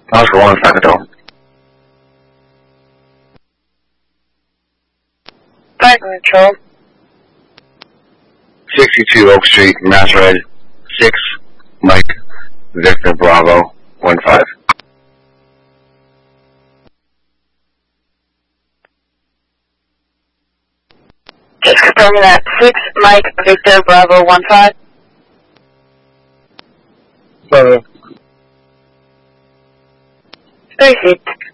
Oscar 1, Facadell. 5 Control. 62 Oak Street, Mass Red, 6, Mike, Victor Bravo, 1-5. Just confirming that. 6 Mike, Victor Bravo, 1-5. Bravo. 36.